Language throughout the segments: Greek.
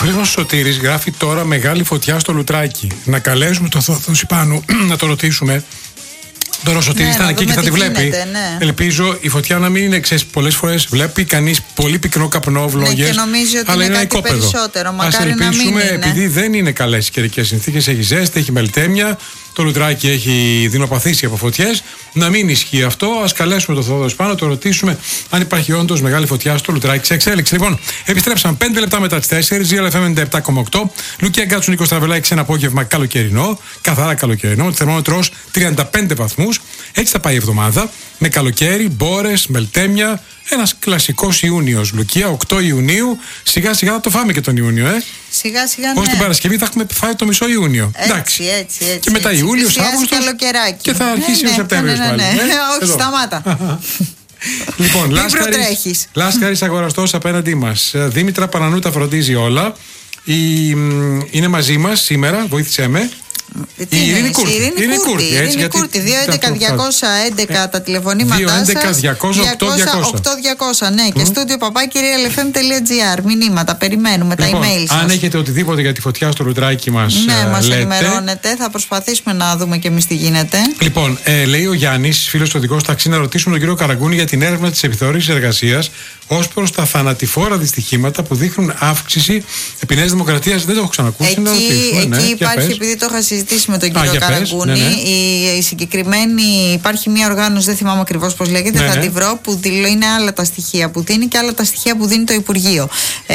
Χρήστος Σωτήρης γράφει τώρα μεγάλη φωτιά στο Λουτράκι. Να καλέσουμε τον Θόδωση Πάνου να το ρωτήσουμε. Τώρα ο Σωτήρης ήταν εκεί και θα τη βλέπει. Ναι. Ελπίζω η φωτιά να μην είναι, ξέρεις, πολλές φορές βλέπει κανείς πολύ πυκνό καπνό, βλόγες. Και νομίζει ότι αλλά είναι κάτι οικόπεδο. περισσότερο. Ας ελπίσουμε, επειδή δεν είναι καλές οι καιρικές συνθήκες, έχει ζέστη, έχει μελτέμια. Το Λουτράκι έχει δεινοπαθήσει από φωτιές. Να μην ισχύει αυτό. Ας καλέσουμε τον Θόδωση Πάνου, το ρωτήσουμε αν υπάρχει όντως μεγάλη φωτιά στο Λουτράκι σε εξέλιξη. Λοιπόν, επιστρέψαμε 5 λεπτά μετά τις 4. GLFM 97,8. Λουκία Γκάτσου, Νίκος Τραβελάκης, ένα απόγευμα καλοκαιρινό. Καθαρά καλοκαιρινό. Με θερμόμετρο 35 βαθμούς. Έτσι θα πάει η εβδομάδα. Με καλοκαίρι, μπόρες, μελτέμια. Ένας κλασικός Ιούνιος, Λουκία, 8 Ιουνίου. Σιγά σιγά θα το φάμε και τον Ιούνιο, Σιγά σιγά, ναι. Ως την Παρασκευή θα έχουμε φάει το μισό Ιούνιο. Έτσι. Και μετά Ιούλιος, Αύγουστος. Και θα αρχίσει ο Σεπτέμβριος πάλι. Όχι, σταμάτα. Λοιπόν, Λάσκαρης αγοραστός απέναντί μας. Δήμητρα Πανανούτα φροντίζει όλα. Είναι μαζί μας σήμερα, βοήθησέ με. Η Ειρήνη Κούρτη. 211-211 τα τηλεφωνήματά σας. 211-200-8-200. Ναι, και στούντιο papakirialfm.gr. Μηνύματα, περιμένουμε τα email σας. Αν έχετε οτιδήποτε για τη φωτιά στο Λουτράκι μας, ναι, μας λέτε. ενημερώνετε. Θα προσπαθήσουμε να δούμε και εμείς τι γίνεται. Λοιπόν, λέει ο Γιάννης, φίλος οδηγός ταξί, να ρωτήσουμε τον κύριο Καραγκούνη για την έρευνα της επιθεώρησης εργασίας ως προς τα θανατηφόρα δυστυχήματα που δείχνουν αύξηση επί Νέας Δημοκρατίας. Δεν το έχω ξανακούσει. Εκεί υπάρχει, επειδή το είχα συζητήσει με τον κύριο Καραγκούνη, η συγκεκριμένη, υπάρχει μια οργάνωση, δεν θυμάμαι ακριβώς πώς λέγεται, θα τη βρω, που είναι άλλα τα στοιχεία που δίνει και άλλα τα στοιχεία που δίνει το Υπουργείο.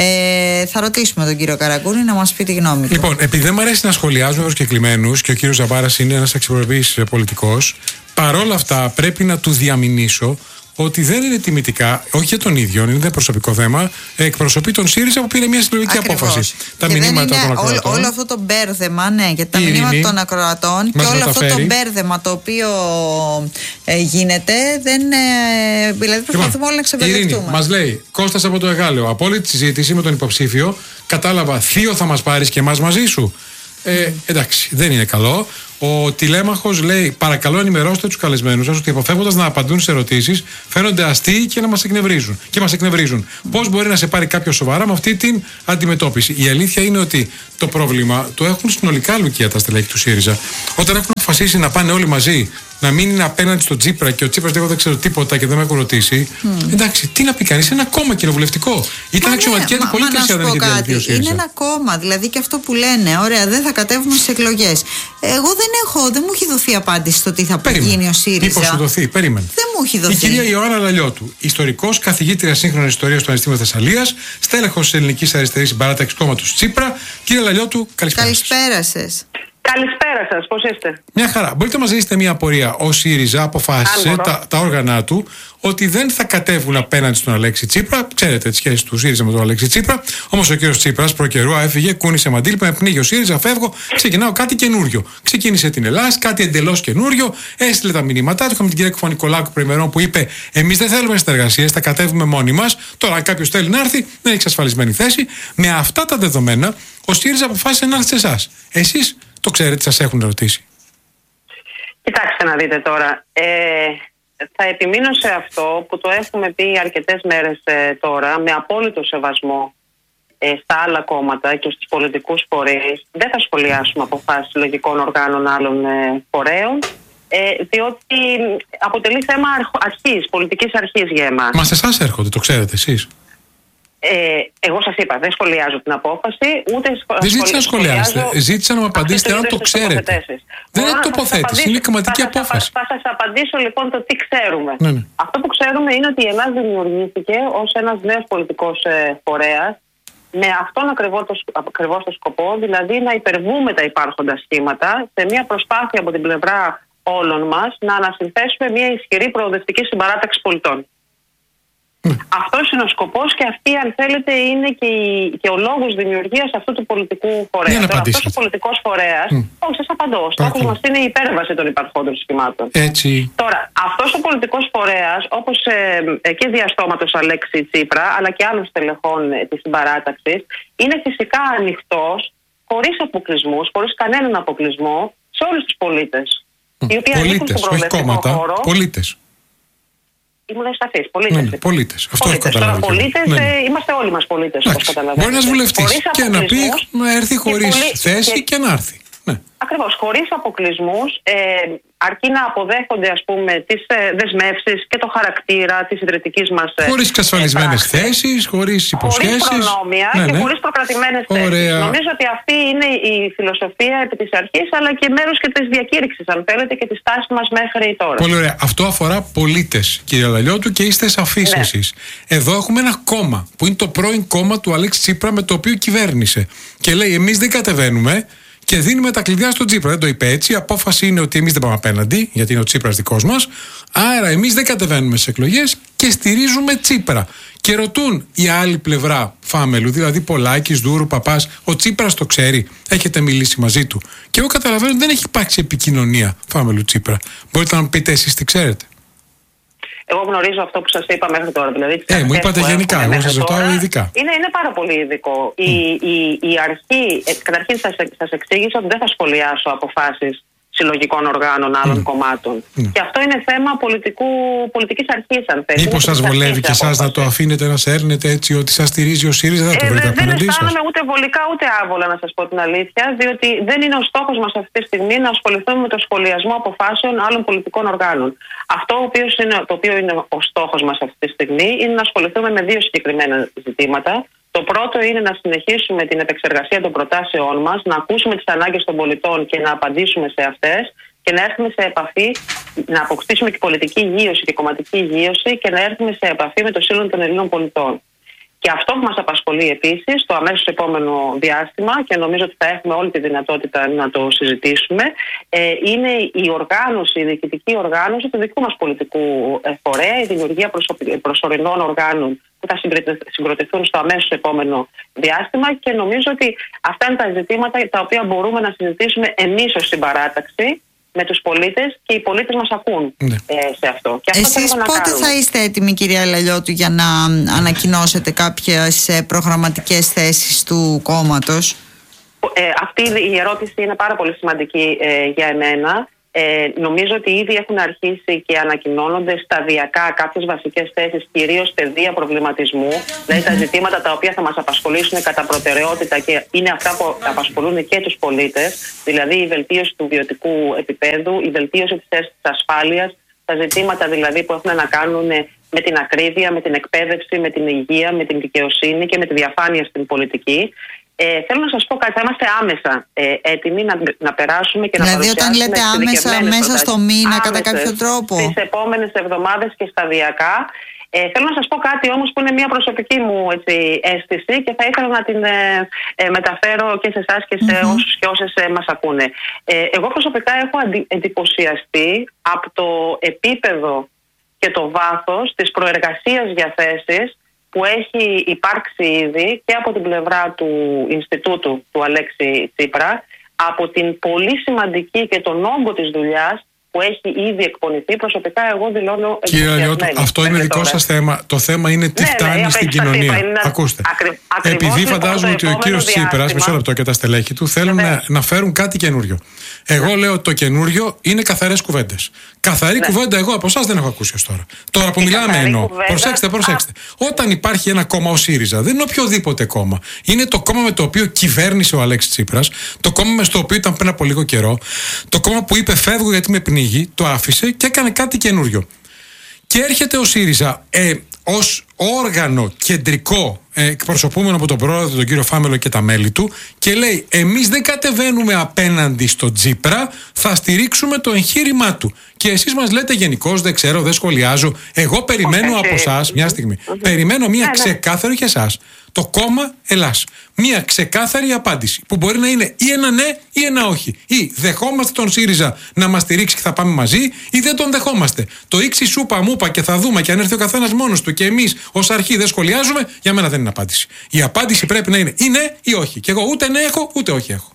Θα ρωτήσουμε τον κύριο Καραγκούνη να μας πει τη γνώμη του. Λοιπόν, επειδή δεν μου αρέσει να σχολιάζουμε προσκεκλημένους και ο κύριος Ζαμπάρας είναι ένας αξιοπρεπής πολιτικός, παρόλα αυτά πρέπει να του διαμηνήσω ότι δεν είναι τιμητικά, όχι για τον ίδιο, είναι προσωπικό θέμα. Εκπροσωπεί τον ΣΥΡΙΖΑ που πήρε μια συλλογική απόφαση. Τα και μηνύματα των ακροατών. Όλο αυτό το μπέρδεμα, ναι, για τα μηνύματα των ακροατών και όλο αυτό το μπέρδεμα το οποίο γίνεται, δηλαδή προσπαθούμε όλοι να ξεπερδευτούμε. Μας λέει Κώστας από το Εγάλεο, από όλη τη συζήτηση με τον υποψήφιο, κατάλαβα, θείο θα μας πάρεις και εμάς μαζί σου. Εντάξει, δεν είναι καλό. Ο τηλέμαχος λέει: παρακαλώ, ενημερώστε τους καλεσμένους σας ότι αποφεύγοντας να απαντούν σε ερωτήσεις, φαίνονται αστείοι και να μας εκνευρίζουν. Και μας εκνευρίζουν. Πώς μπορεί να σε πάρει κάποιος σοβαρά με αυτή την αντιμετώπιση? Η αλήθεια είναι ότι το πρόβλημα το έχουν συνολικά, Λουκία, τα στελέχη του ΣΥΡΙΖΑ. Όταν έχουν αποφασίσει να πάνε όλοι μαζί, να μην είναι απέναντι στον Τσίπρα και ο Τσίπρας δεν ξέρω τίποτα και δεν με έχουν ρωτήσει. Εντάξει, τι να πει κανείς, είναι ένα κόμμα κοινοβουλευτικό. Ήταν αξιωματική αντιπολίτευση, αν δεν είχε διαλυθεί ο ΣΥΡΙΖΑ. Είναι ένα κόμμα, δηλαδή και αυτό που λένε, ωραία, δεν θα κατέβουμε στις εκλογές. Εγώ δεν μου έχει δωθεί απάντηση στο τι θα γίνει ο ΣΥΡΙΖΑ. Μήπως σου δοθεί, περίμενε. Δεν μου έχει δοθεί. Η κυρία Ιωάννα Λαλιώτου, ιστορικός, καθηγήτρια σύγχρονης ιστορίας του Πανεπιστήμιου Θεσσαλίας, στέλεχος της Ελληνικής Αριστερής Συμπαράταξης Κόμματος Τσίπρα. Κύριε Λαλιώτου, καλησπέρα σας. Καλησπέρα σας, πώς είστε? Μια χαρά. Μπορείτε να μας λύσετε μια απορία? Ο ΣΥΡΙΖΑ αποφάσισε τα όργανα του ότι δεν θα κατέβουν απέναντι στον Αλέξη Τσίπρα. Ξέρετε τις σχέσεις του ΣΥΡΙΖΑ με τον Αλέξη Τσίπρα. Όμως ο κύριος Τσίπρας προκαιρού έφυγε, κούνησε μαντήλ, με πνίγει ο ΣΥΡΙΖΑ, φεύγω, ξεκινάω κάτι καινούριο. Ξεκίνησε την Ελλάδα, κάτι εντελώς καινούριο, έστειλε τα μηνύματά του. Είχαμε την κυρία Κουφανικολάκου προημερών που είπε: εμείς δεν θέλουμε συνεργασίες, θα κατέβουμε μόνοι μας. Τώρα, αν κάποιος θέλει να έρθει, δεν έχει εξασφαλισμένη θέση. Με αυτά τα δεδομένα, ο ΣΥΡΙΖΑ αποφάσισε να έρθει σε εσάς. Εσείς το ξέρετε, σας έχουν ερωτήσει? Κοιτάξτε να δείτε τώρα. Θα επιμείνω σε αυτό που το έχουμε πει αρκετές μέρες τώρα, με απόλυτο σεβασμό στα άλλα κόμματα και στους πολιτικούς φορείς. Δεν θα σχολιάσουμε αποφάσεις συλλογικών οργάνων άλλων φορέων, διότι αποτελεί θέμα αρχής, πολιτικής αρχής για εμάς. Μα σε εσάς έρχονται, το ξέρετε εσείς. Εγώ σας είπα, δεν σχολιάζω την απόφαση, ούτε δεν ζήτησα να σχολιάσετε. Ζήτησα να μου απαντήσετε αν το ξέρετε. Δεν είναι τοποθέτηση, είναι κομματική απόφαση. Θα σας απαντήσω λοιπόν το τι ξέρουμε. Ναι. Αυτό που ξέρουμε είναι ότι η Ελλάδα δημιουργήθηκε ως ένας νέος πολιτικός φορέας με αυτόν ακριβώς το σκοπό, δηλαδή να υπερβούμε τα υπάρχοντα σχήματα σε μια προσπάθεια από την πλευρά όλων μας να ανασυνθέσουμε μια ισχυρή προοδευτική συμπαράταξη πολιτών. Αυτός είναι ο σκοπός και αυτή, αν θέλετε, είναι και ο λόγος δημιουργίας αυτού του πολιτικού φορέα. Αυτός ο πολιτικός φορέας, όχι, σας απαντώ, ο στόχος μας είναι η υπέρβαση των υπαρχόντων σχημάτων. Τώρα, αυτός ο πολιτικός φορέας, όπως και διαστόματος Αλέξη Τσίπρα, αλλά και άλλων στελεχών της συμπαράταξης, είναι φυσικά ανοιχτός, χωρίς αποκλεισμούς, χωρίς κανέναν αποκλεισμό, σε όλους τους πολίτες. Οι οποίοι ανήκουν στον προοδευτικό χώρο. Πολίτες. Ήμουν ευσταθής. Πολίτες. Αυτό έχω καταλάβει. Πολίτες, είμαστε όλοι μας πολίτες, όπως καταλαβαίνετε. Μπορεί ένας βουλευτής και να πει να έρθει χωρίς θέση και να έρθει. Ναι. Ακριβώς, χωρίς αποκλεισμούς, αρκεί να αποδέχονται, ας πούμε, τις δεσμεύσεις και το χαρακτήρα της ιδρυτικής μας. Χωρίς εξασφαλισμένες θέσεις, χωρίς υποσχέσεις. Χωρίς προνόμια και χωρίς προκρατημένες θέσεις. Νομίζω ότι αυτή είναι η φιλοσοφία επί της αρχής, αλλά και μέρος και της διακήρυξης, αν θέλετε, και της τάσης μας μέχρι τώρα. Πολύ ωραία. Αυτό αφορά πολίτες, κύριε Λαλιώτου, και είστε σαφείς εσείς. Εδώ έχουμε ένα κόμμα που είναι το πρώην κόμμα του Αλέξη Τσίπρα, με το οποίο κυβέρνησε. Και λέει: εμείς δεν κατεβαίνουμε. Και δίνουμε τα κλειδιά στον Τσίπρα. Δεν το είπε έτσι. Η απόφαση είναι ότι εμείς δεν πάμε απέναντι, γιατί είναι ο Τσίπρας δικός μας. Άρα εμείς δεν κατεβαίνουμε στις εκλογές και στηρίζουμε Τσίπρα. Και ρωτούν η άλλη πλευρά Φάμελου, δηλαδή Πολάκης, Δούρου, Παπάς, ο Τσίπρας το ξέρει. Έχετε μιλήσει μαζί του. Και εγώ καταλαβαίνω ότι δεν έχει υπάρξει επικοινωνία Φάμελου Τσίπρα. Μπορείτε να μου πείτε εσείς τι ξέρετε? Εγώ γνωρίζω αυτό που σας είπα μέχρι τώρα. Δηλαδή, μου είπατε γενικά, εγώ σας ρωτάω ειδικά. Είναι πάρα πολύ ειδικό. Η αρχή, καταρχήν σας εξήγησα ότι δεν θα σχολιάσω αποφάσεις συλλογικών οργάνων άλλων κομμάτων. Και αυτό είναι θέμα πολιτικής αρχής, αν θέλετε. Μήπως σας βολεύει και εσάς να το αφήνετε να σέρνετε έτσι ότι σας στηρίζει ο ΣΥΡΙΖΑ, δεν το βρείτε απέναντί σας? Δεν αισθάνομαι ούτε βολικά ούτε άβολα, να σας πω την αλήθεια, διότι δεν είναι ο στόχος μας αυτή τη στιγμή να ασχοληθούμε με το σχολιασμό αποφάσεων άλλων πολιτικών οργάνων. Αυτό το οποίο είναι ο στόχος μας αυτή τη στιγμή είναι να ασχοληθούμε με δύο συγκεκριμένα ζητήματα. Το πρώτο είναι να συνεχίσουμε την επεξεργασία των προτάσεών μας, να ακούσουμε τις ανάγκες των πολιτών και να απαντήσουμε σε αυτές και να έρθουμε σε επαφή, να αποκτήσουμε και πολιτική υγείωση και κομματική υγείωση και να έρθουμε σε επαφή με το σύνολο των Ελλήνων πολιτών. Και αυτό που μας απασχολεί επίσης το αμέσως επόμενο διάστημα, και νομίζω ότι θα έχουμε όλη τη δυνατότητα να το συζητήσουμε, είναι η οργάνωση, η διοικητική οργάνωση του δικού μας πολιτικού φορέα, η δημιουργία προσωρινών οργάνων που θα συγκροτηθούν στο αμέσως επόμενο διάστημα, και νομίζω ότι αυτά είναι τα ζητήματα τα οποία μπορούμε να συζητήσουμε εμείς ως συμπαράταξη με τους πολίτες, και οι πολίτες μας ακούν σε αυτό. Και αυτό εσείς πότε θα είστε έτοιμοι, κυρία Λαλιώτου, για να ανακοινώσετε κάποιες προγραμματικές θέσεις του κόμματος? Αυτή η ερώτηση είναι πάρα πολύ σημαντική για εμένα. Νομίζω ότι ήδη έχουν αρχίσει και ανακοινώνονται σταδιακά κάποιες βασικές θέσεις, κυρίως πεδία προβληματισμού, δηλαδή τα ζητήματα τα οποία θα μας απασχολήσουν κατά προτεραιότητα και είναι αυτά που απασχολούν και τους πολίτες, δηλαδή η βελτίωση του βιωτικού επίπεδου, η βελτίωση της ασφάλειας, τα ζητήματα δηλαδή που έχουν να κάνουν με την ακρίβεια, με την εκπαίδευση, με την υγεία, με την δικαιοσύνη και με τη διαφάνεια στην πολιτική. Θέλω να σας πω κάτι, θα είμαστε άμεσα έτοιμοι να περάσουμε και δηλαδή, να παρουσιάσουμε. Δηλαδή όταν λέτε άμεσα, μέσα στο μήνα, κατά κάποιο τρόπο? Στις επόμενες εβδομάδες και σταδιακά. Θέλω να σας πω κάτι όμως που είναι μια προσωπική μου αίσθηση και θα ήθελα να την μεταφέρω και σε εσάς και σε όσους και όσες μας ακούνε. Εγώ προσωπικά έχω εντυπωσιαστεί από το επίπεδο και το βάθος της προεργασίας για θέσεις που έχει υπάρξει ήδη και από την πλευρά του Ινστιτούτου του Αλέξη Τσίπρα, από την πολύ σημαντική και τον όγκο της δουλειάς που έχει ήδη εκπονηθεί. Προσωπικά εγώ δηλώνω. Κύριε Λαλιώτου, αυτό είναι δικό σας θέμα. Το θέμα είναι τι φτάνει στην κοινωνία. Ακούστε. Επειδή φαντάζομαι ότι ο κύριος Τσίπρας, μισό λεπτό, και τα στελέχη του θέλουν να φέρουν κάτι καινούριο. Εγώ λέω ότι το καινούριο είναι καθαρές κουβέντες. Καθαρή κουβέντα εγώ από εσάς δεν έχω ακούσει ως τώρα. Τώρα που μιλάμε εννοώ. Προσέξτε. Όταν υπάρχει ένα κόμμα, ο ΣΥΡΙΖΑ, δεν είναι οποιοδήποτε κόμμα. Είναι το κόμμα με το οποίο κυβέρνησε ο Αλέξης Τσίπρας, το κόμμα με στο οποίο ήταν πριν από λίγο καιρό, το κόμμα που είπε φεύγω γιατί με πνίγει, το άφησε και έκανε κάτι καινούριο. Και έρχεται ο ΣΥΡΙΖΑ ως όργανο κεντρικό, εκπροσωπούμενο από τον πρόεδρο, τον κύριο Φάμελο και τα μέλη του, και λέει: εμείς δεν κατεβαίνουμε απέναντι στον Τσίπρα, θα στηρίξουμε το εγχείρημά του. Και εσείς μας λέτε γενικώς, δεν ξέρω, δεν σχολιάζω. Εγώ περιμένω από εσάς, μια στιγμή, περιμένω μια ξεκάθαρη και εσάς, το κόμμα Ελλάς, μια ξεκάθαρη απάντηση που μπορεί να είναι ή ένα ναι ή ένα όχι. Ή δεχόμαστε τον ΣΥΡΙΖΑ να μας στηρίξει και θα πάμε μαζί, ή δεν τον δεχόμαστε. Το ήξι σούπα μούπα και θα δούμε, και αν έρθει ο καθένας μόνος του και εμείς ως αρχή δεν σχολιάζουμε, για μένα δεν είναι απάντηση. Η απάντηση πρέπει να είναι ή ναι ή όχι. Και εγώ ούτε ναι έχω ούτε όχι έχω.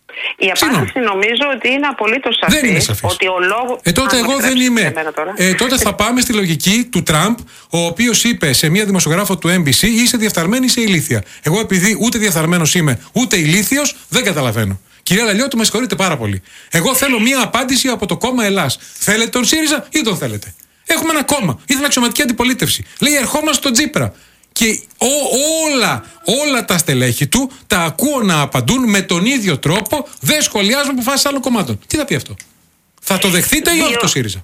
Η απάντηση νομίζω ότι είναι απολύτως σαφής. Δεν είναι σαφής. Ότι ο λόγος... τότε εγώ δεν είμαι. Τότε θα πάμε στη λογική του Τραμπ, ο οποίος είπε σε μία δημοσιογράφο του NBC: είσαι διεφθαρμένη, είσαι ηλίθια. Εγώ, επειδή ούτε διεφθαρμένος είμαι ούτε ηλίθιος, δεν καταλαβαίνω. Κυρία Λαλιώτου, με συγχωρείτε πάρα πολύ. Εγώ θέλω μία απάντηση από το κόμμα Ελλάς. Θέλετε τον ΣΥΡΙΖΑ ή τον θέλετε? Έχουμε ένα κόμμα. Ήθελε αξιωματική αντιπολίτευση. Λέει ερχόμαστε στον Τσίπρα. Και όλα τα στελέχη του τα ακούω να απαντούν με τον ίδιο τρόπο, δεν σχολιάζουν αποφάσεις άλλων κομμάτων. Τι θα πει αυτό? Θα το δεχτείτε ή όχι το ΣΥΡΙΖΑ?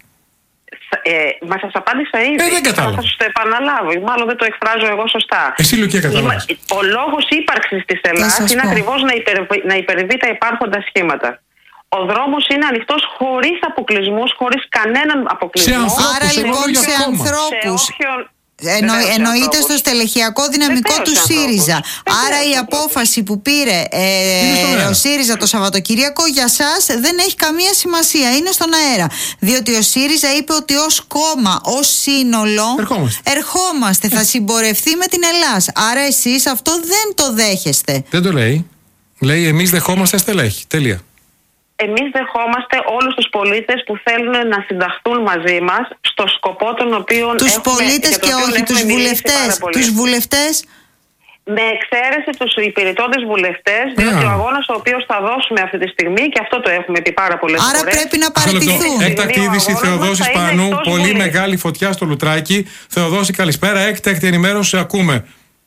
Μα σας απάντησα ήδη. Δεν κατάλαβα. Θα σας το επαναλάβω. Μάλλον δεν το εκφράζω εγώ σωστά. Εσύ, Λουκία, κατάλαβες. Ο λόγος ύπαρξης της Ελλάδας είναι ακριβώς να υπερβεί τα υπάρχοντα σχήματα. Ο δρόμος είναι ανοιχτός χωρίς αποκλεισμούς, χωρίς κανέναν αποκλεισμό. Άρα λοιπόν σε ανθρώπους. Εννοείται στο στελεχειακό δυναμικό του ΣΥΡΙΖΑ. Άρα η απόφαση που πήρε ο ΣΥΡΙΖΑ το Σαββατοκύριακο για σας δεν έχει καμία σημασία. Είναι στον αέρα. Διότι ο ΣΥΡΙΖΑ είπε ότι ως κόμμα, ως σύνολο ερχόμαστε. Θα συμπορευτεί με την Ελλάς. Άρα εσείς αυτό δεν το δέχεστε. Δεν το λέει. Λέει εμείς δεχόμαστε στελέχη. Τελεία. Εμείς δεχόμαστε όλους τους πολίτες που θέλουν να συνταχθούν μαζί μας στο σκοπό τον οποίο τους πολίτες και όχι τους βουλευτές. Τους βουλευτές. Με εξαίρεση τους υπηρετώντες βουλευτές, διότι ο αγώνας ο οποίος θα δώσουμε αυτή τη στιγμή, και αυτό το έχουμε πει πάρα πολλές φορές. Άρα πρέπει να παραιτηθούν. Έκτακτη είδηση Θεοδόσης Πανού. Πολύ μεγάλη φωτιά στο Λουτράκι. Θεοδόση, καλησπέρα. Έκτακτη ενημέρωση, ακούμε.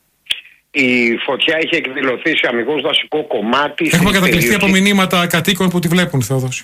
Η φωτιά έχει εκδηλωθεί σε αμιγώς δασικό κομμάτι. Έχουμε κατακλειστεί από μηνύματα κατοίκων που τη βλέπουν, Θεοδόση.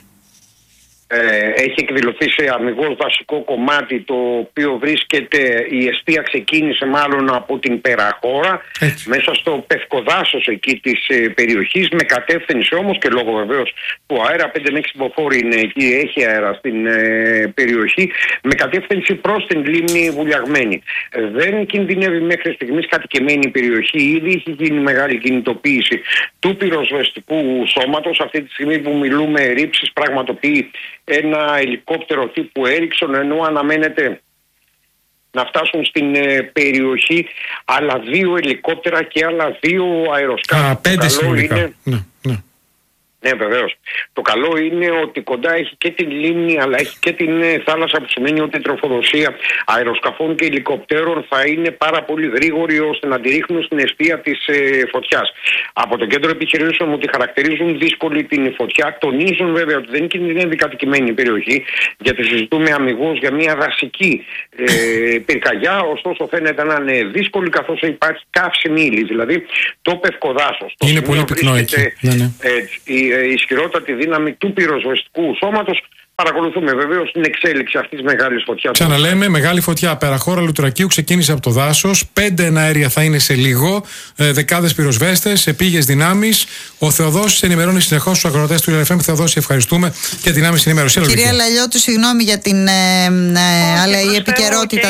Έχει εκδηλωθεί σε αμιγώς δασικό κομμάτι, το οποίο βρίσκεται, η εστία ξεκίνησε μάλλον από την Περαχώρα, μέσα στο πευκοδάσος εκεί της περιοχής, με κατεύθυνση όμως, και λόγω βεβαίως του αέρα, 5 με 6 υποφόροι είναι εκεί, έχει αέρα στην περιοχή, με κατεύθυνση προς την λίμνη Βουλιαγμένη. Δεν κινδυνεύει μέχρι στιγμής κατοικημένη η περιοχή, ήδη έχει γίνει μεγάλη κινητοποίηση του πυροσβεστικού σώματος. Αυτή τη στιγμή που μιλούμε, ρήψεις πραγματοποιεί ένα ελικόπτερο τύπου Έριξον, ενώ αναμένεται να φτάσουν στην περιοχή άλλα 2 ελικόπτερα και άλλα 2 αεροσκάφη. 5 συνολικά. Ναι, βεβαίως. Το καλό είναι ότι κοντά έχει και την λίμνη, αλλά έχει και την θάλασσα, που σημαίνει ότι η τροφοδοσία αεροσκαφών και ελικοπτέρων θα είναι πάρα πολύ γρήγορη, ώστε να αντιρρήχνουν στην αιστεία της φωτιάς. Από το κέντρο επιχειρήσεων ότι χαρακτηρίζουν δύσκολη την φωτιά. Τονίζουν βέβαια ότι δεν κινδυνεύει κατοικημένη περιοχή, γιατί συζητούμε αμιγώς για μια δασική πυρκαγιά. Ωστόσο, φαίνεται να είναι δύσκολη, καθώς υπάρχει καύσιμη ύλη. Δηλαδή, το πευκοδάσος. Είναι πολύ πυκνό εκεί. Η ισχυρότατη δύναμη του πυροσβεστικού σώματος. Παρακολουθούμε βεβαίως την εξέλιξη αυτής της μεγάλης φωτιάς. Ξαναλέμε, μεγάλη φωτιά Περαχώρα Λουτρακίου ξεκίνησε από το δάσος. 5 εναέρια θα είναι σε λίγο. Δεκάδες πυροσβέστες, επίγειες δυνάμεις. Ο Θεοδόσης ενημερώνει συνεχώς τους αγροτές του LFM. Θεοδόση, ευχαριστούμε και την άμεση ενημέρωση. Κυρία Λαλιώτου, συγγνώμη για την. Αλλά η επικαιρότητα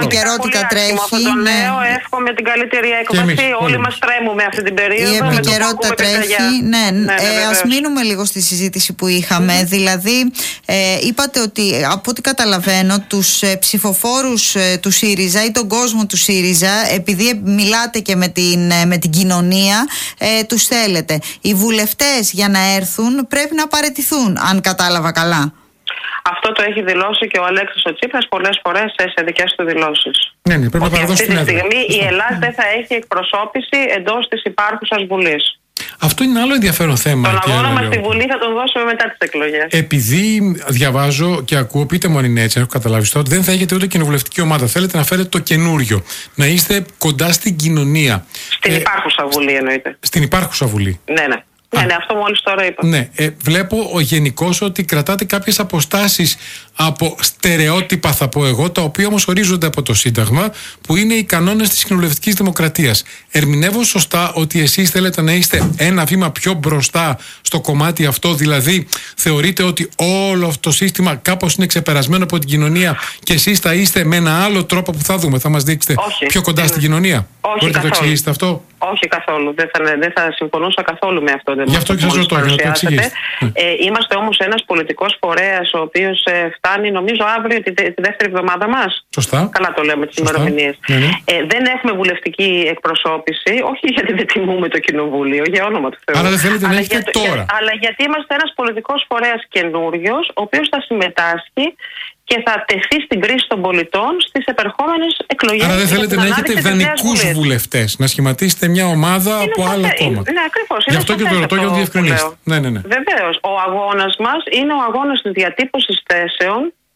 τρέχει. Το νέο, εύχομαι την καλύτερη έκβαση. Όλοι μας τρέμουμε αυτή την περίοδο. Η επικαιρότητα τρέχει. Ναι, ας μείνουμε λίγο στη συζήτηση που είχαμε. Δηλαδή, είπατε ότι από ό,τι καταλαβαίνω τους ψηφοφόρους του ΣΥΡΙΖΑ ή τον κόσμο του ΣΥΡΙΖΑ, επειδή μιλάτε και με την κοινωνία, τους θέλετε. Οι βουλευτές για να έρθουν πρέπει να παραιτηθούν, αν κατάλαβα καλά. Αυτό το έχει δηλώσει και ο Αλέξης ο Τσίπρας πολλές φορές σε δικές του δηλώσεις. Ναι, πρέπει να παραδώσει την έδρα. Αυτή τη στιγμή η Ελλάδα δεν θα έχει εκπροσώπηση εντός της υπάρχουσας Βουλής. Αυτό είναι άλλο ενδιαφέρον θέμα. Τον αγώνα μας στη Βουλή θα τον δώσουμε μετά τις εκλογές. Επειδή διαβάζω και ακούω, πείτε μου αν είναι έτσι, έχω καταλάβει ότι δεν θα έχετε ούτε κοινοβουλευτική ομάδα. Θέλετε να φέρετε το καινούριο. Να είστε κοντά στην κοινωνία. Στην υπάρχουσα Βουλή εννοείται. Στην υπάρχουσα Βουλή. Ναι. Ναι, αυτό μόλις τώρα είπα. Ναι, βλέπω γενικώς ότι κρατάτε κάποιες αποστάσεις από στερεότυπα, θα πω εγώ, τα οποία όμως ορίζονται από το Σύνταγμα, που είναι οι κανόνες της κοινοβουλευτικής δημοκρατίας. Ερμηνεύω σωστά ότι εσείς θέλετε να είστε ένα βήμα πιο μπροστά στο κομμάτι αυτό, δηλαδή θεωρείτε ότι όλο αυτό το σύστημα κάπως είναι ξεπερασμένο από την κοινωνία και εσείς θα είστε με ένα άλλο τρόπο που θα δούμε, θα μας δείξετε πιο κοντά στην κοινωνία? Μπορείτε να το εξηγήσετε αυτό? Όχι καθόλου. Δεν θα συμφωνούσα καθόλου με αυτό. Γι' αυτό και σας ρωτώ, για να το εξηγήσετε. Είμαστε όμως ένας πολιτικός φορέας, ο οποίος φτάνει νομίζω αύριο τη δεύτερη εβδομάδα μας. Σωστά. Καλά το λέμε τις ημερομηνίες. Ναι. Δεν έχουμε βουλευτική εκπροσώπηση, όχι γιατί δεν τιμούμε το Κοινοβούλιο, για όνομα του Θεού. Άρα δεν θέλετε να έχετε τώρα. Αλλά γιατί είμαστε ένας πολιτικός φορέας καινούριος, ο οποίος θα συμμετάσχει και θα τεθεί στην κρίση των πολιτών στις επερχόμενες εκλογές. Άρα δεν θέλετε να έχετε ιδανικούς βουλευτές, να σχηματίσετε μια ομάδα από άλλα κόμματα. Ναι, ακριβώς. Γι' αυτό και το ρωτώ, για να το διευκρινίσετε. Ναι. Βεβαίως. Ο αγώνας μας είναι ο αγώνας της διατύπωσης θέσεων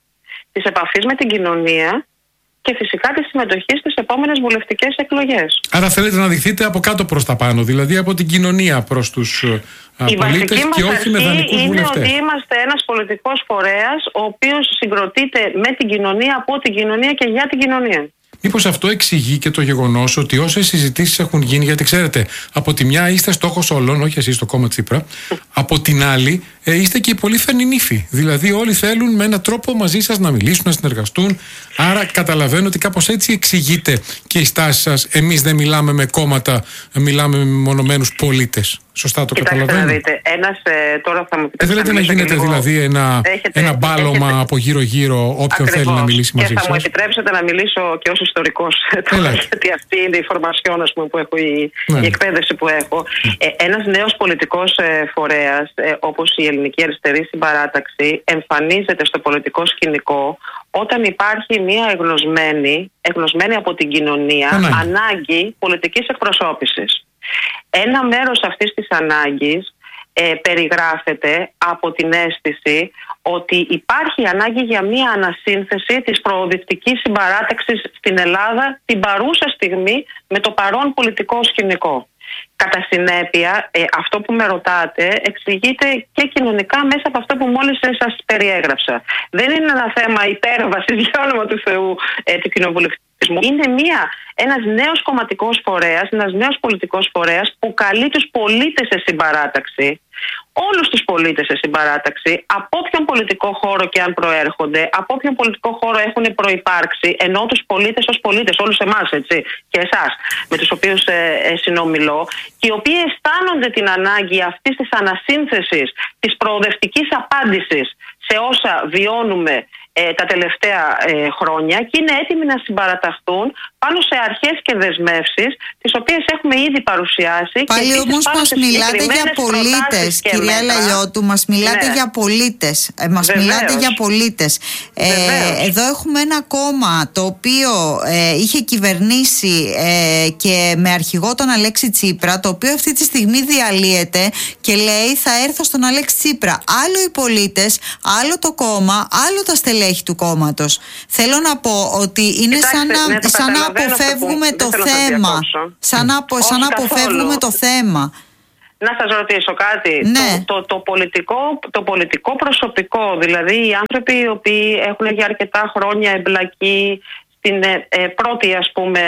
της επαφής με την κοινωνία και φυσικά τη συμμετοχή στις επόμενες βουλευτικές εκλογές. Άρα θέλετε να δειχθείτε από κάτω προς τα πάνω, δηλαδή από την κοινωνία προς τους πολίτες και όχι με δανεικούς βουλευτές. Είναι ότι είμαστε ένας πολιτικός φορέας ο οποίος συγκροτείται με την κοινωνία, από την κοινωνία και για την κοινωνία. Μήπως αυτό εξηγεί και το γεγονός ότι όσες συζητήσεις έχουν γίνει, γιατί ξέρετε, από τη μια είστε στόχος όλων, όχι εσείς το κόμμα Τσίπρα, από την άλλη είστε και οι πολύφερνοι νύφοι. Δηλαδή, όλοι θέλουν με έναν τρόπο μαζί σας να μιλήσουν, να συνεργαστούν. Άρα, καταλαβαίνω ότι κάπως έτσι εξηγείται και η στάση σας. Εμείς δεν μιλάμε με κόμματα, μιλάμε με μονομένους πολίτες. Σωστά το καταλαβαίνω. Να δείτε, τώρα θα μου πείτε. Θέλετε να γίνεται δηλαδή ένα μπάλωμα από γύρω-γύρω όποιον θέλει να μιλήσει μαζί σας. Και θα μου επιτρέψετε να μιλήσω και ως ιστορικός τώρα, γιατί αυτή είναι η φορμασιόν που έχω, η εκπαίδευση που έχω. Ένας νέος πολιτικός φορέας, όπως η Ελληνική Αριστερή Συμπαράταξη, εμφανίζεται στο πολιτικό σκηνικό όταν υπάρχει μια εγνωσμένη από την κοινωνία ανάγκη πολιτικής εκπροσώπησης. Ένα μέρος αυτής της ανάγκης περιγράφεται από την αίσθηση ότι υπάρχει ανάγκη για μια ανασύνθεση της προοδευτικής συμπαράταξης στην Ελλάδα την παρούσα στιγμή με το παρόν πολιτικό σκηνικό. Κατά συνέπεια, αυτό που με ρωτάτε εξηγείται και κοινωνικά μέσα από αυτό που μόλις σας περιέγραψα. Δεν είναι ένα θέμα υπέρβασης, για όνομα του Θεού, του κοινοβουλευτισμού. Είναι ένας νέος κομματικός φορέας, ένας νέος πολιτικός φορέας που καλεί τους πολίτες σε συμπαράταξη, όλους τους πολίτες σε συμπαράταξη, από όποιον πολιτικό χώρο και αν προέρχονται, από όποιον πολιτικό χώρο έχουν προϋπάρξει, ενώ τους πολίτες ως πολίτες, όλους εμάς, έτσι, και εσάς, με τους οποίους συνομιλώ, και οι οποίοι αισθάνονται την ανάγκη αυτής της ανασύνθεσης, της προοδευτικής απάντησης σε όσα βιώνουμε τα τελευταία χρόνια, και είναι έτοιμοι να συμπαραταχθούν πάνω σε αρχές και δεσμεύσεις, τις οποίες έχουμε ήδη παρουσιάσει. Πάλι όμως μας μιλάτε για πολίτες, κυρία Λαλιώτου, μας μιλάτε για πολίτες. Μιλάτε για πολίτες. Εδώ έχουμε ένα κόμμα το οποίο είχε κυβερνήσει και με αρχηγό τον Αλέξη Τσίπρα, το οποίο αυτή τη στιγμή διαλύεται και λέει θα έρθω στον Αλέξη Τσίπρα. Άλλο οι πολίτες, άλλο το κόμμα, άλλο τα στελέχη του κόμματος. Θέλω να πω ότι είναι σαν να αποφεύγουμε το θέμα. Σαν να αποφεύγουμε το θέμα. Να σας ρωτήσω κάτι. Ναι. Το πολιτικό προσωπικό, δηλαδή οι άνθρωποι οι οποίοι έχουν για αρκετά χρόνια εμπλακεί στην πρώτη, ας πούμε,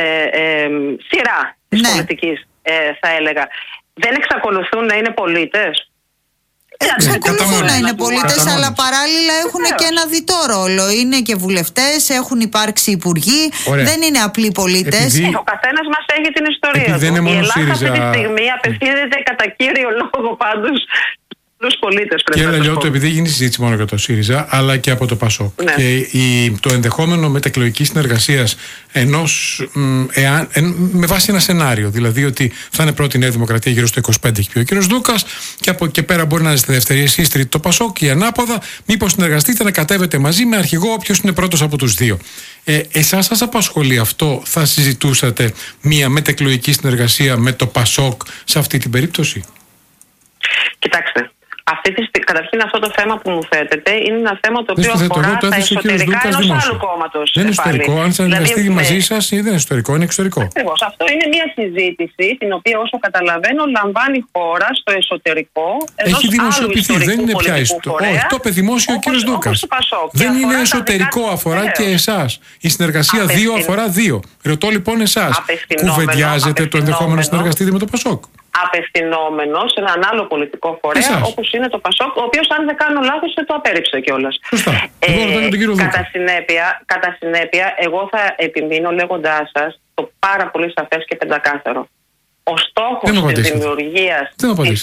σειρά της πολιτικής, θα έλεγα, δεν εξακολουθούν να είναι πολίτες? Εξακολουθούν να είναι πολίτες, αλλά παράλληλα έχουν και ένα διτό ρόλο. Είναι και βουλευτές, έχουν υπάρξει υπουργοί, δεν είναι απλοί πολίτες. Ο καθένας μας έχει την ιστορία του. Η Ελλάδα αυτή τη στιγμή απευθύνεται κατά κύριο λόγο πάντως στους πολίτες. Κύριε Λαλιώτου, επειδή γίνει συζήτηση μόνο για το ΣΥΡΙΖΑ, αλλά και από το ΠΑΣΟΚ, και το ενδεχόμενο μετακλογικής συνεργασίας με βάση ένα σενάριο, δηλαδή ότι θα είναι πρώτη Νέα Δημοκρατία γύρω στο 25, έχει πει ο κύριος Δούκας, και από εκεί πέρα μπορεί να είστε δεύτερη εσείς, τρίτη το ΠΑΣΟΚ, ή ανάποδα, μήπως συνεργαστείτε να κατέβετε μαζί με αρχηγό όποιος είναι πρώτος από τους δύο. Εσάς σας απασχολεί αυτό? Θα συζητούσατε μια μετακλογική συνεργασία με το ΠΑΣΟΚ σε αυτή την περίπτωση? Κοιτάξτε. Καταρχήν, αυτό το θέμα που μου θέτετε είναι ένα θέμα το οποίο αφορά τα εσωτερικά ενός άλλου κόμματος. Δεν είναι εσωτερικό. Αν συνεργαστεί μαζί σας, δεν είναι εσωτερικό, είναι εξωτερικό. Ακριβώς. Αυτό είναι μια συζήτηση την οποία, όσο καταλαβαίνω, λαμβάνει χώρα στο εσωτερικό ενός έχει δημοσιοποιηθεί. Δεν είναι πια εσωτερικό. Όχι, το είπε δημόσιο ο κ. Δούκας. Δεν είναι εσωτερικό, αφορά και εσάς. Η συνεργασία 2 αφορά 2. Ρωτώ λοιπόν εσάς, κουβεντιάζετε το ενδεχόμενο να συνεργαστείτε με το ΠΑΣΟΚ? Απευθυνόμενο σε έναν άλλο πολιτικό φορέα, όπως είναι το ΠΑΣΟΚ, ο οποίος, αν δεν κάνω λάθος, το απέρριψε κιόλας. Σωστά. Κατά συνέπεια, εγώ θα επιμείνω λέγοντάς σας το πάρα πολύ σαφές και πεντακάθαρο. Ο στόχος της δημιουργίας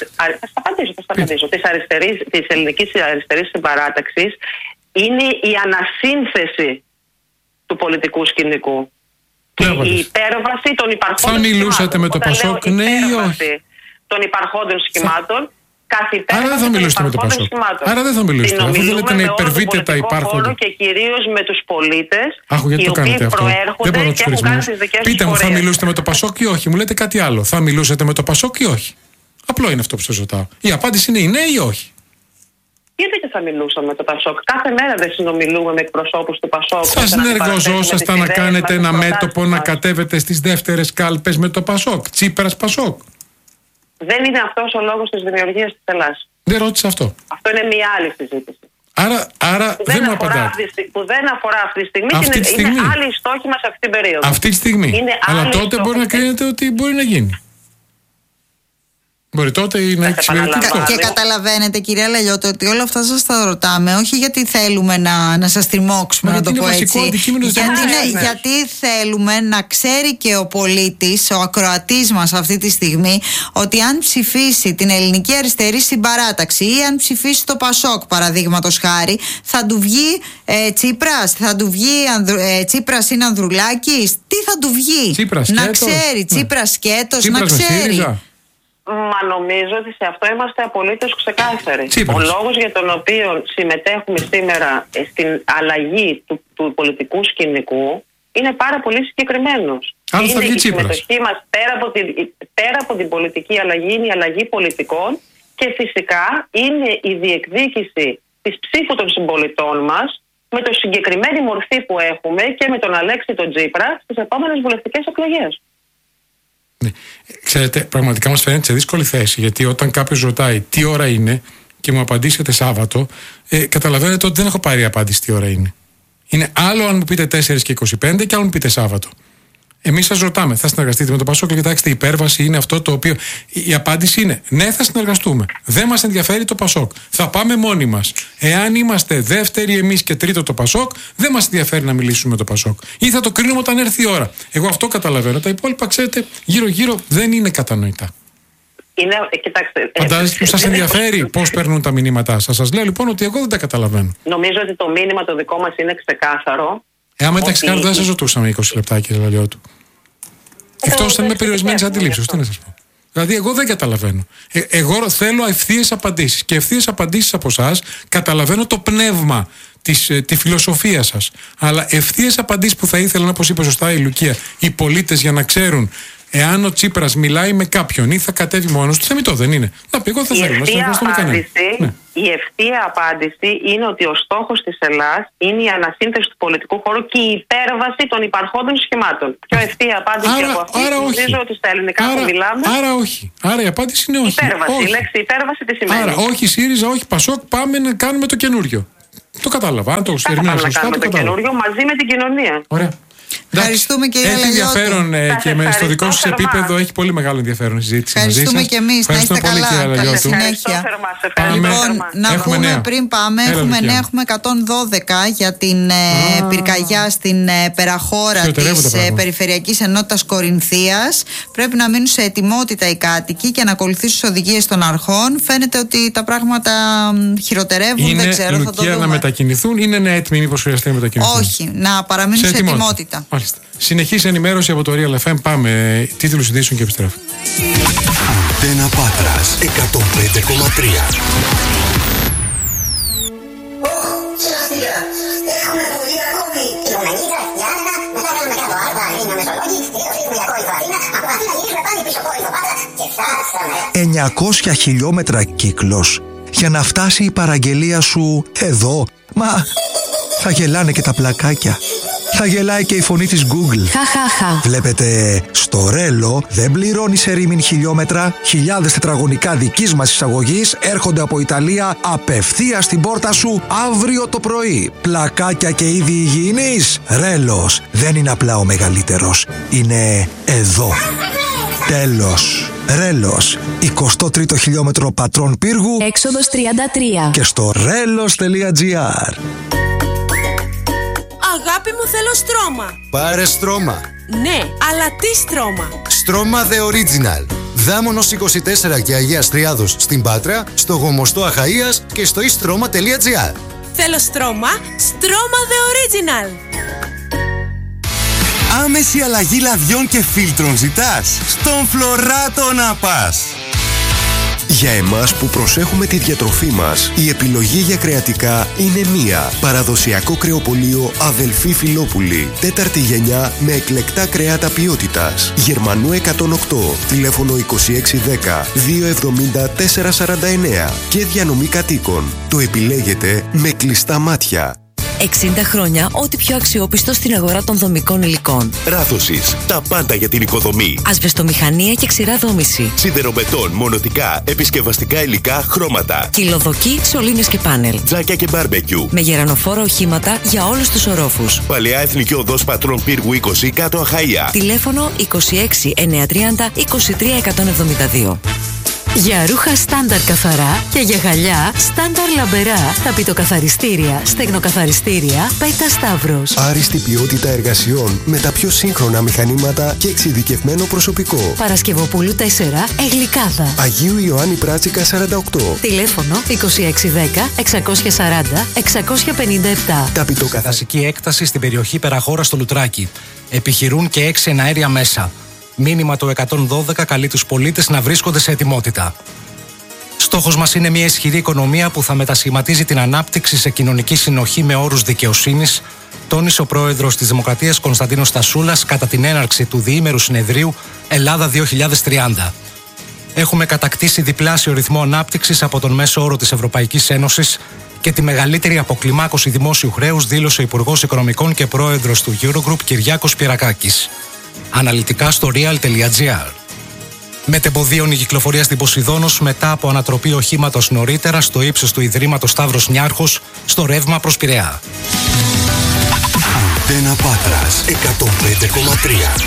της Ελληνικής Αριστερής Συμπαράταξης είναι η ανασύνθεση του πολιτικού σκηνικού. Η υπέρβαση των υπαρχόντων. Θα μιλούσατε με το ΠΑΣΟΚ, ναι ή όχι? Των υπαρχόντων σχημάτων. Άρα δεν θα μιλούσατε με το ΠΑΣΟΚ. Άρα δεν θα μιλούσατε. Αφού θέλετε να υπερβείτε τα υπάρχοντα. Και κυρίως με τους πολίτες. Γιατί το κάνετε αυτό? Δεν μπορώ να τους χρησιμοποιήσω. Πείτε μου, θα μιλούσατε με το ΠΑΣΟΚ ή όχι? Μου λέτε κάτι άλλο. Θα μιλούσατε με το ΠΑΣΟΚ ή όχι? Απλό είναι αυτό που σας ρωτάω. Η απάντηση είναι ναι ή όχι. Γιατί και θα μιλούσαμε με το Πασόκ? Κάθε μέρα δεν συνομιλούμε με εκπροσώπους του Πασόκ? Θα συνεργαζόσασταν να κάνετε ένα μέτωπο να κατέβετε στις δεύτερες κάλπες με το Πασόκ? Τσίπρας Πασόκ. Δεν είναι αυτός ο λόγος της δημιουργίας της Ελλάδας. Δεν ρώτησα αυτό. Αυτό είναι μια άλλη συζήτηση. Άρα δεν μου απαντάτε. Που δεν αφορά αυτή τη στιγμή. Είναι άλλη η στόχη μας αυτή την περίοδο. Αυτή τη στιγμή. Αλλά τότε μπορεί να κρίνετε ότι μπορεί να γίνει. Μπορεί τότε να εξυπηρετεί αυτό. Και καταλαβαίνετε, κυρία Λαλιώτη, ότι όλα αυτά σας τα ρωτάμε όχι γιατί θέλουμε να σας τριμώξουμε, να το πω έτσι. Γιατί θέλουμε να ξέρει και ο πολίτης, ο ακροατής μας αυτή τη στιγμή, ότι αν ψηφίσει την Ελληνική Αριστερή Συμπαράταξη ή αν ψηφίσει το Πασόκ, παραδείγματος χάρη, θα του βγει Τσίπρας, θα του βγει Τσίπρας είναι Ανδρουλάκης, τι θα του βγει? Τσίπρας να ξέρει, Τσίπρας σκέτος, να ξέρει. Μα νομίζω ότι σε αυτό είμαστε απολύτως ξεκάθαροι. Ο λόγος για τον οποίο συμμετέχουμε σήμερα στην αλλαγή του πολιτικού σκηνικού είναι πάρα πολύ συγκεκριμένος. Είναι η συμμετοχή μας πέρα από την πολιτική αλλαγή, είναι η αλλαγή πολιτικών και φυσικά είναι η διεκδίκηση της ψήφου των συμπολιτών μας με το συγκεκριμένη μορφή που έχουμε και με τον Αλέξη τον Τσίπρα στις επόμενες βουλευτικές εκλογές. Ναι. Ξέρετε, πραγματικά μας φαίνεται σε δύσκολη θέση, γιατί όταν κάποιος ρωτάει τι ώρα είναι και μου απαντήσετε Σάββατο, καταλαβαίνετε ότι δεν έχω πάρει απάντηση τι ώρα είναι. Είναι άλλο αν μου πείτε 4 και 25 και άλλο μου πείτε Σάββατο. Εμείς σας ρωτάμε, θα συνεργαστείτε με το Πασόκ? Κοιτάξτε, η υπέρβαση είναι αυτό το οποίο. Η απάντηση είναι ναι, θα συνεργαστούμε. Δεν μας ενδιαφέρει το Πασόκ. Θα πάμε μόνοι μας. Εάν είμαστε δεύτεροι εμείς και τρίτο το Πασόκ, δεν μας ενδιαφέρει να μιλήσουμε με το Πασόκ. Ή θα το κρίνουμε όταν έρθει η ώρα. Εγώ αυτό καταλαβαίνω. Τα υπόλοιπα, ξέρετε, γύρω-γύρω δεν είναι κατανοητά. Φαντάζεστε που σας ενδιαφέρει πώς παίρνουν τα μηνύματά σας. Σας λέω λοιπόν ότι εγώ δεν τα καταλαβαίνω. Νομίζω ότι το μήνυμα το δικό μας είναι ξεκάθαρο. Άμα ήταν ξεκάθαρο, δεν σας ρωτούσαμε 20 λεπτά, κύριε Λαλιώτου. Εκτός αν είμαι περιορισμένη αντιλήψη, τι να σας πω. Δηλαδή, εγώ δεν καταλαβαίνω. Εγώ θέλω ευθείες απαντήσεις. Και ευθείες απαντήσεις από εσάς καταλαβαίνω το πνεύμα, τη φιλοσοφία σας. Αλλά ευθείες απαντήσεις που θα ήθελαν, όπως είπε σωστά η Λουκία, οι πολίτες για να ξέρουν εάν ο Τσίπρας μιλάει με κάποιον ή θα κατέβει μόνος του, θεμιτό δεν είναι. Να πει, εγώ δεν θέλω να συνεργαστώ με κανέναν. Η ευθεία απάντηση είναι ότι ο στόχος της Ελλάδας είναι η ανασύνθεση του πολιτικού χώρου και η υπέρβαση των υπαρχόντων σχημάτων. Πιο ευθεία απάντηση από αυτή, νομίζω ότι στα ελληνικά που μιλάμε. Άρα όχι. Άρα η απάντηση είναι όχι. Υπέρβαση. Η λέξη υπέρβαση τι σημαίνει? Άρα όχι ΣΥΡΙΖΑ, όχι Πασόκ, πάμε να κάνουμε το καινούριο. Το κατάλαβα. Αν το ερμηνεύσω σωστά, το καινούριο μαζί με την κοινωνία. Ωραία. Ευχαριστούμε, κυρία Λαλιώτη. Έχει ενδιαφέρον και στο δικό σας επίπεδο έχει πολύ μεγάλο ενδιαφέρον η συζήτηση. Ευχαριστούμε και εμείς. Να είστε καλά. Καλή συνέχεια. Λοιπόν, να πούμε πριν πάμε, έχουμε νέα, έχουμε 112 για την πυρκαγιά στην Περαχώρα της Περιφερειακής Ενότητας Κορινθίας. Πρέπει να μείνουν σε ετοιμότητα οι κάτοικοι και να ακολουθήσουν τις οδηγίες των αρχών. Φαίνεται ότι τα πράγματα χειροτερεύουν. Δεν ξέρω, θα το δούμε. Να μετακινηθούν ή είναι έτοιμοι, μήπως χρειαστεί να μετακινηθούν? Όχι, να παραμείνουν σε ετοιμότητα. Μάλιστα. Συνεχής ενημέρωση από το Real FM. Πάμε τίτλους ειδήσεων και επιστρέφουμε. Αντένα Πάτρας 105,3. «900 χιλιόμετρα κύκλος για να φτάσει η παραγγελία σου εδώ. Μα θα γελάνε και τα πλακάκια. Θα γελάει και η φωνή της Google. Βλέπετε, στο Ρέλο δεν πληρώνει σε ρήμην χιλιόμετρα. Χιλιάδες τετραγωνικά δικής μας εισαγωγής έρχονται από Ιταλία απευθείας στην πόρτα σου αύριο το πρωί. Πλακάκια και είδη υγιεινής. Ρέλος δεν είναι απλά ο μεγαλύτερος. Είναι εδώ. Τέλος. Ρέλος, 23ο χιλιόμετρο Πατρών Πύργου, έξοδος 33. Και στο relos.gr. Αγάπη μου, θέλω στρώμα. Πάρε στρώμα. Ναι, αλλά τι στρώμα? Στρώμα The Original. Δάμονος 24 και Αγίας Τριάδος στην Πάτρα, στο Γομοστό Αχαΐας και στο istroma.gr. Θέλω στρώμα, στρώμα The Original. Άμεση αλλαγή λαδιών και φίλτρων ζητάς? Στον Φλωράτο να πας. Για εμάς που προσέχουμε τη διατροφή μας, η επιλογή για κρεατικά είναι μία. Παραδοσιακό κρεοπωλείο Αδελφή Φιλόπουλη. 4η γενιά με εκλεκτά κρεάτα ποιότητας. Γερμανού 108, τηλέφωνο 2610 270 449 και διανομή κατοίκων. Το επιλέγετε με κλειστά μάτια. 60 χρόνια, ό,τι πιο αξιόπιστο στην αγορά των δομικών υλικών. Ράθωσης, τα πάντα για την οικοδομή. Ασβεστομηχανία και ξηρά δόμηση. Σιδεροβετόν, μονοτικά, επισκευαστικά υλικά, χρώματα. Κυλοδοκί, σωλήνες και πάνελ. Τζάκια και μπάρμπεκιου. Με γερανοφόρα οχήματα για όλους τους ορόφους. Παλαιά Εθνική Οδός Πατρών Πύργου 20, κάτω Αχαΐα. Τηλέφωνο 26 930 23 172. Για ρούχα στάνταρ καθαρά και για γυαλιά στάνταρ λαμπερά, ταπητοκαθαριστήρια, στεγνοκαθαριστήρια, Πέτα Σταύρος. Άριστη ποιότητα εργασιών με τα πιο σύγχρονα μηχανήματα και εξειδικευμένο προσωπικό. Παρασκευοπούλου 4, Εγλικάδα. Αγίου Ιωάννη Πράτσικα 48. Τηλέφωνο 2610 640 657. Ταπητοκαθαρική έκταση στην περιοχή Περαχώρα στο Λουτράκι. Επιχειρούν και 6 εναέρια μέσα. Μήνυμα το 112 καλεί τους πολίτες να βρίσκονται σε ετοιμότητα. Στόχος μας είναι μια ισχυρή οικονομία που θα μετασχηματίζει την ανάπτυξη σε κοινωνική συνοχή με όρους δικαιοσύνης, τόνισε ο πρόεδρος της Δημοκρατίας Κωνσταντίνος Στασούλας κατά την έναρξη του διήμερου συνεδρίου Ελλάδα 2030. Έχουμε κατακτήσει διπλάσιο ρυθμό ανάπτυξης από τον μέσο όρο της Ευρωπαϊκής Ένωσης και τη μεγαλύτερη αποκλιμάκωση δημόσιου χρέους, δήλωσε ο Υπουργός Οικονομικών και πρόεδρος του Eurogroup Κυριάκος Πυρακάκης. Αναλυτικά στο real.gr. Μετεμποδίων η κυκλοφορία στην Ποσειδώνος μετά από ανατροπή οχήματος νωρίτερα στο ύψος του Ιδρύματος Σταύρος Νιάρχος στο ρεύμα προς Πειραιά. Αντένα Πάτρας 105,3.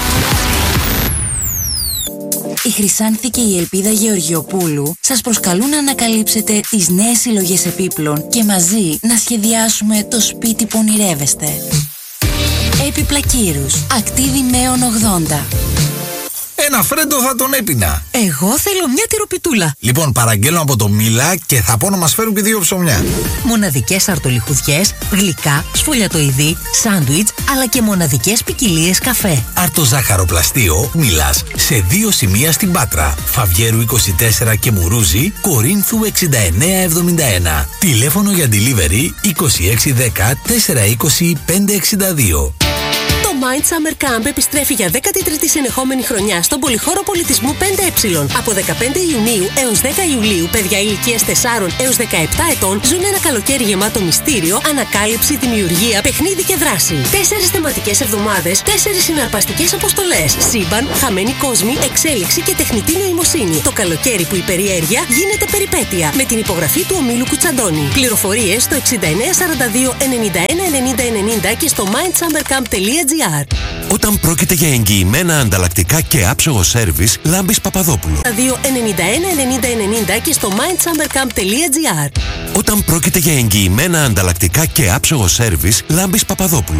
Η Χρυσάνθη και η Ελπίδα Γεωργιοπούλου σας προσκαλούν να ανακαλύψετε τις νέες συλλογές επίπλων και μαζί να σχεδιάσουμε το σπίτι που ονειρεύεστε. Έπιπλα Κύρους, Ακτίδη Μέων 80. Ένα φρέντο θα τον έπινα. Εγώ θέλω μια τυροπιτούλα. Λοιπόν, παραγγέλνω από το Μίλα και θα πω να μας φέρουν και 2 ψωμιά. Μοναδικές αρτολιχουδιές, γλυκά, σφολιατοειδή, σάντουιτς, αλλά και μοναδικές ποικιλίες καφέ. Αρτοζάχαροπλαστείο Μίλας σε 2 σημεία στην Πάτρα. Φαβιέρου 24 και Μουρούζη, Κορίνθου 6971. Τηλέφωνο για delivery 2610 420 562. Το Mind Summer Camp επιστρέφει για 13η συνεχόμενη χρονιά στον Πολυχώρο Πολιτισμού 5Ε. Από 15 Ιουνίου έως 10 Ιουλίου, παιδιά ηλικίας 4 έως 17 ετών ζουν ένα καλοκαίρι γεμάτο μυστήριο, ανακάλυψη, δημιουργία, παιχνίδι και δράση. 4 θεματικές εβδομάδες, 4 συναρπαστικές αποστολές. Σύμπαν, χαμένοι κόσμοι, εξέλιξη και τεχνητή νοημοσύνη. Το καλοκαίρι που η περιέργεια γίνεται περιπέτεια. Με την υπογραφή του ομίλου Κουτσαντώνη. Πληροφορίες στο 6942 91 90 90 και στο mindsummercamp.gr. Όταν πρόκειται για εγγυημένα ανταλλακτικά και άψογο σέρβις, Λάμπης Παπαδόπουλο. 291 90 90 και στο mindsummercamp.gr. Όταν πρόκειται για εγγυημένα ανταλλακτικά και άψογο σέρβις, Λάμπης Παπαδόπουλο.